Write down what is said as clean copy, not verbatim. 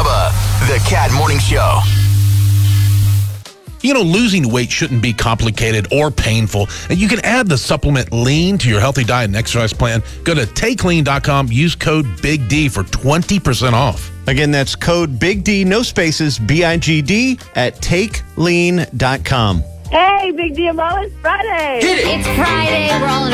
Bubba, the Cat Morning Show. You know, losing weight shouldn't be complicated or painful. And you can add the supplement Lean to your healthy diet and exercise plan. Go to TakeLean.com. Use code Big D for 20% off. Again, that's code Big D, no spaces, BIGD at TakeLean.com. Hey, Big D and Mo, it's Friday. It's Friday. We're all in